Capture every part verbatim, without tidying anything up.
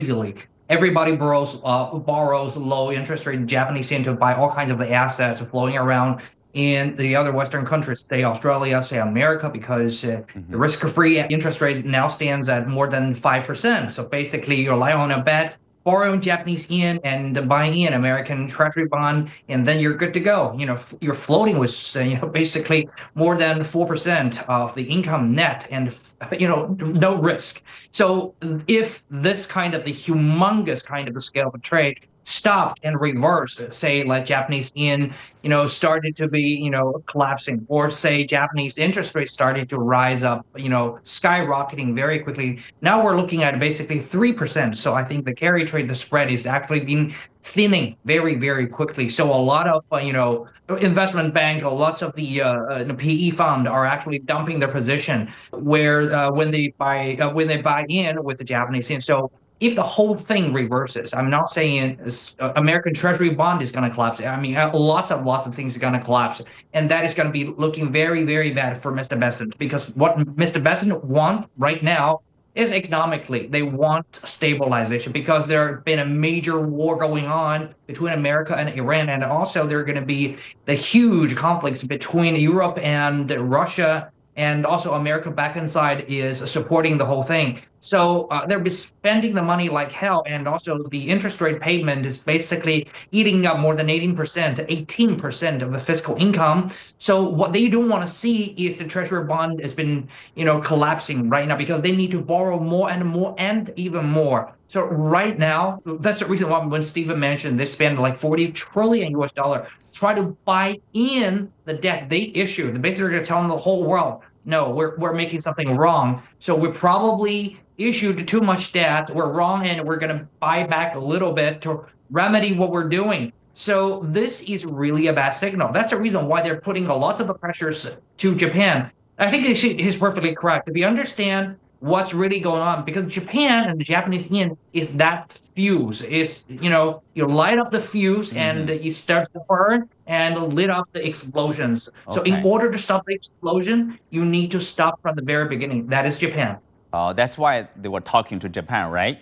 easily. Everybody borrows uh, borrows low interest rate Japanese yen to buy all kinds of the assets flowing around in the other Western countries, say Australia, say America, because uh, the Hmm. risk-free interest rate now stands at more than five percent. So basically, you rely on a bet, borrowing Japanese yen and buying in American Treasury bond, and then you're good to go. You know, f- you're floating with, uh, you know, basically more than four percent of the income net and, you know, no risk. So if this kind of the humongous kind of the scale of trade stopped and reversed, say like Japanese yen, you know, started to be, you know, collapsing, or say Japanese interest rates started to rise up, you know, skyrocketing very quickly. Now we're looking at basically three percent. So I think the carry trade, the spread is actually being thinning very, very quickly. So a lot of, uh, you know, investment bank, lots of the uh, uh, the P E fund are actually dumping their position where uh, when they buy uh, when they buy in with the Japanese yen. So if the whole thing reverses, I'm not saying uh, American Treasury bond is going to collapse. I mean, uh, lots of lots of things are going to collapse, and that is going to be looking very very bad for Mister Besant, because what Mister Besant wants right now is economically they want stabilization, because there has been a major war going on between America and Iran, and also there are going to be the huge conflicts between Europe and Russia, and also America back inside is supporting the whole thing. So uh, they'll be spending the money like hell, and also the interest rate payment is basically eating up more than eighteen percent, eighteen percent of the fiscal income. So what they don't want to see is the treasury bond has been, you know, collapsing right now, because they need to borrow more and more and even more. So right now, that's the reason why when Stephen mentioned they spend like forty trillion U S dollar try to buy in the debt they issued. Basically, they're telling the whole world, no, we're we're making something wrong. So we probably issued too much debt. We're wrong, and we're going to buy back a little bit to remedy what we're doing. So this is really a bad signal. That's the reason why they're putting a lot of the pressures to Japan. I think he's perfectly correct. If you understand what's really going on, because Japan and the Japanese yen is that fuse. Is, you know, you light up the fuse and Hmm. it starts to burn and lit up the explosions. So in Okay. order to stop the explosion, you need to stop from the very beginning. That is Japan. Uh, that's why they were talking to Japan, right?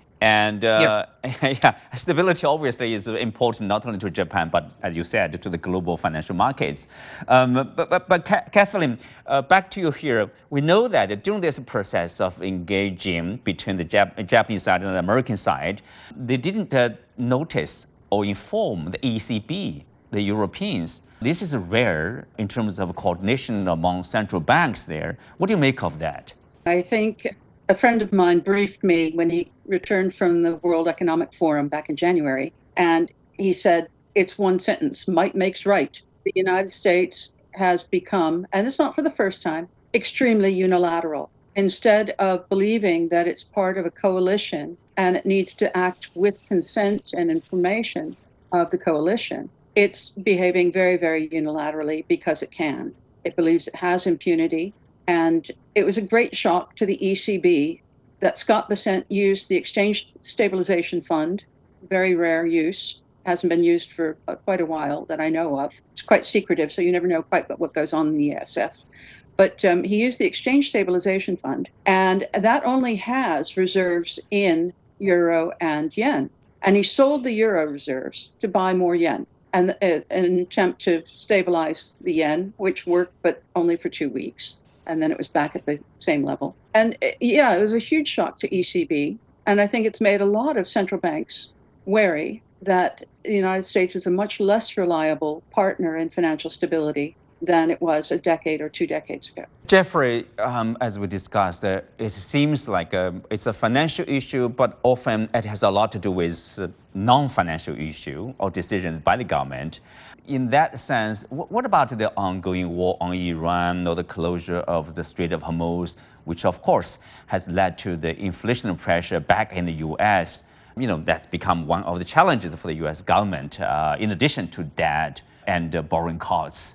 And Yep. uh, yeah, stability obviously is important not only to Japan, but as you said, to the global financial markets. Um, but, but, but Kathleen, uh, back to you here. We know that during this process of engaging between the Jap- Japanese side and the American side, they didn't uh, notice or inform the E C B, the Europeans. This is rare in terms of coordination among central banks there. What do you make of that? I think a friend of mine briefed me when he returned from the World Economic Forum back in January, and he said, it's one sentence, might makes right. The United States has become, and it's not for the first time, extremely unilateral. Instead of believing that it's part of a coalition and it needs to act with consent and information of the coalition, it's behaving very, very unilaterally because it can. It believes it has impunity. And it was a great shock to the E C B that Scott Bessent used the Exchange Stabilization Fund, very rare use, hasn't been used for uh, quite a while that I know of. It's quite secretive, so you never know quite what goes on in the E S F. But um, he used the Exchange Stabilization Fund, and that only has reserves in euro and yen. And he sold the euro reserves to buy more yen, and uh, an attempt to stabilize the yen, which worked, but only for two weeks. And then it was back at the same level. And yeah, it was a huge shock to E C B. And I think it's made a lot of central banks wary that the United States is a much less reliable partner in financial stability than it was a decade or two decades ago. Jeffrey, um, as we discussed, uh, it seems like a, it's a financial issue, but often it has a lot to do with uh, non-financial issue or decisions by the government. In that sense, wh- what about the ongoing war on Iran or the closure of the Strait of Hormuz, which of course has led to the inflation pressure back in the U S? You know, that's become one of the challenges for the U S government, uh, in addition to debt and uh, borrowing costs.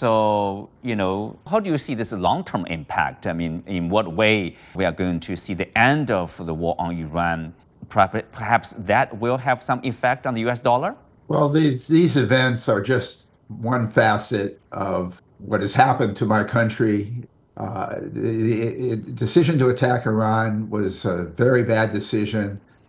So, you know, how do you see this long-term impact? I mean, in what way we are going to see the end of the war on Iran? Perhaps that will have some effect on the U S dollar? Well, these these events are just one facet of what has happened to my country. Uh, the, the decision to attack Iran was a very bad decision,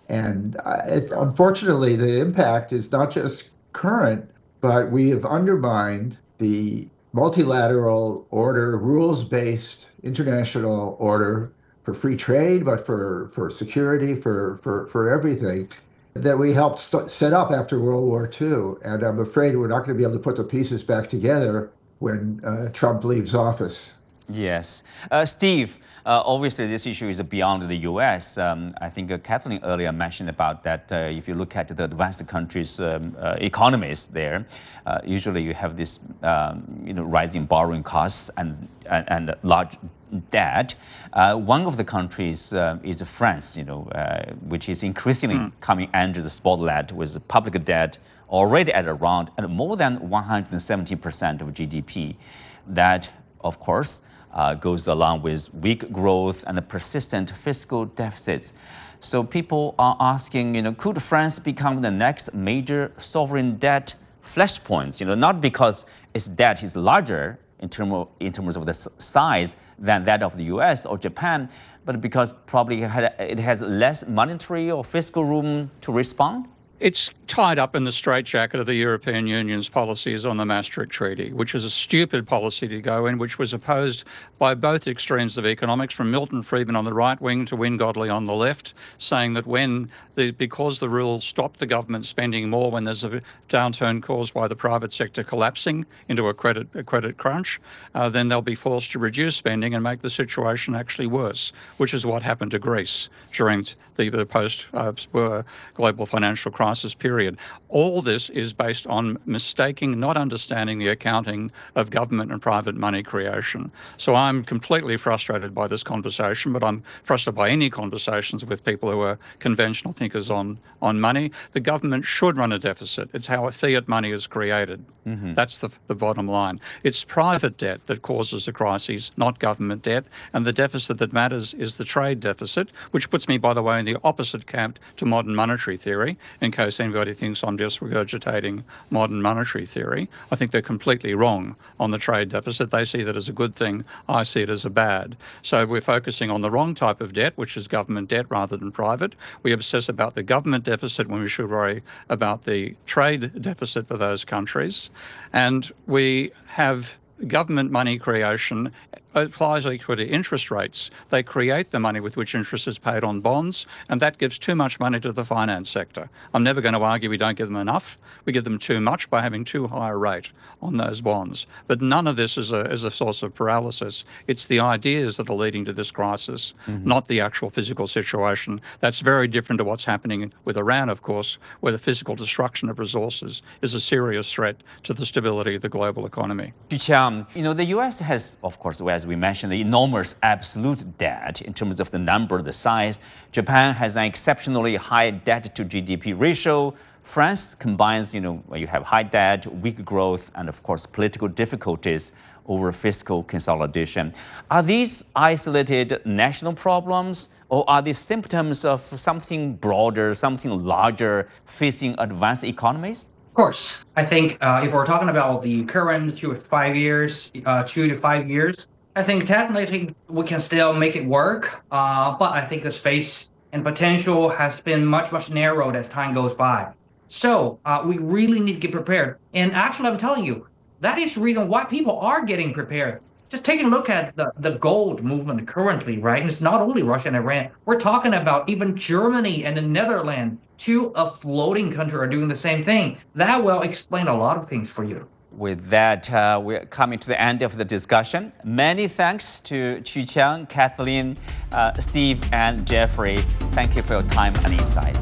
And uh, it, unfortunately, the impact is not just current, but we have undermined the multilateral order, rules-based international order for free trade, but for, for security, for, for, for everything that we helped st- set up after World War Two. And I'm afraid we're not going to be able to put the pieces back together when uh, Trump leaves office. Yes. Uh, Steve, uh, obviously this issue is beyond the U S. Um, I think uh, Kathleen earlier mentioned about that uh, if you look at the advanced countries' um, uh, economies there, uh, usually you have this um, you know, rising borrowing costs and, and, and large debt. Uh, one of the countries uh, is France, you know, uh, which is increasingly mm. coming under the spotlight with public debt already at around at more than one hundred seventy percent of G D P. That, of course, uh, goes along with weak growth and persistent fiscal deficits. So people are asking, you know, could France become the next major sovereign debt flashpoint? You know, not because its debt is larger in, term of, in terms of the size than that of the U S or Japan, but because probably it has less monetary or fiscal room to respond? It's tied up in the straitjacket of the European Union's policies on the Maastricht Treaty, which is a stupid policy to go in, which was opposed by both extremes of economics, from Milton Friedman on the right wing to Wynne Godley on the left, saying that when the, because the rules stop the government spending more when there's a downturn caused by the private sector collapsing into a credit a credit crunch, uh, then they'll be forced to reduce spending and make the situation actually worse, which is what happened to Greece during the, the post-global uh, financial crisis. Crisis period. All this is based on mistaking, not understanding the accounting of government and private money creation. So I'm completely frustrated by this conversation, but I'm frustrated by any conversations with people who are conventional thinkers on, on money. The government should run a deficit. It's how fiat money is created. Mm-hmm. That's the, the bottom line. It's private debt that causes the crises, not government debt. And the deficit that matters is the trade deficit, which puts me, by the way, in the opposite camp to modern monetary theory. In case anybody thinks I'm just regurgitating modern monetary theory, I think they're completely wrong on the trade deficit. They see that as a good thing. I see it as a bad. So we're focusing on the wrong type of debt, which is government debt rather than private. We obsess about the government deficit when we should worry about the trade deficit for those countries. And we have government money creation applies equally to interest rates. They create the money with which interest is paid on bonds, and that gives too much money to the finance sector. I'm never going to argue we don't give them enough. We give them too much by having too high a rate on those bonds. But none of this is a, is a source of paralysis. It's the ideas that are leading to this crisis, mm-hmm. not the actual physical situation. That's very different to what's happening with Iran, of course, where the physical destruction of resources is a serious threat to the stability of the global economy. Um, you know, the U S has, of course, as we mentioned, the enormous absolute debt in terms of the number, the size. Japan has an exceptionally high debt to G D P ratio. France combines, you know, you have high debt, weak growth, and of course, political difficulties over fiscal consolidation. Are these isolated national problems, or are these symptoms of something broader, something larger facing advanced economies? Of course, I think uh, if we're talking about the current two to five years, uh, two to five years, I think technically we can still make it work. Uh, but I think the space and potential has been much, much narrowed as time goes by. So uh, we really need to get prepared. And actually, I'm telling you, that is the reason why people are getting prepared. Just take a look at the, the gold movement currently, right? And it's not only Russia and Iran. We're talking about even Germany and the Netherlands, two a floating country, are doing the same thing. That will explain a lot of things for you. With that, uh, we're coming to the end of the discussion. Many thanks to Qiqiang, Kathleen, uh, Steve, and Jeffrey. Thank you for your time and insights.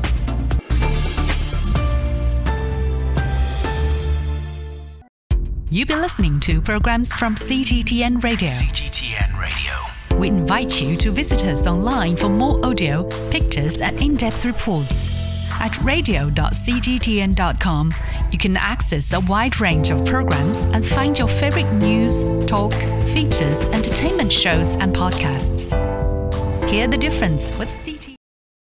You've been listening to programs from C G T N Radio. C G T N Radio. We invite you to visit us online for more audio, pictures, and in-depth reports. At radio dot c g t n dot com, you can access a wide range of programs and find your favorite news, talk, features, entertainment shows, and podcasts. Hear the difference with C G.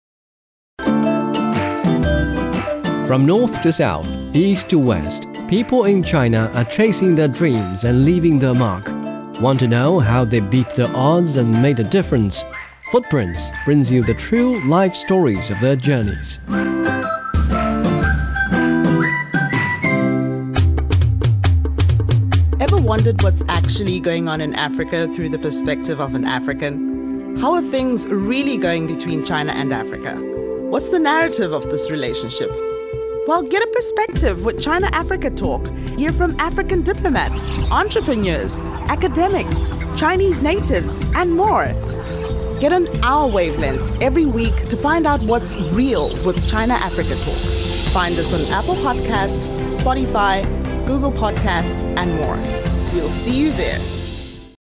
From north to south, east to west, people in China are chasing their dreams and leaving their mark. Want to know how they beat the odds and made a difference? Footprints brings you the true life stories of their journeys. Ever wondered what's actually going on in Africa through the perspective of an African? How are things really going between China and Africa? What's the narrative of this relationship? Well, get a perspective with China Africa Talk. Hear from African diplomats, entrepreneurs, academics, Chinese natives, and more. Get on our wavelength every week to find out what's real with China Africa Talk. Find us on Apple Podcast, Spotify, Google Podcast, and more. We'll see you there.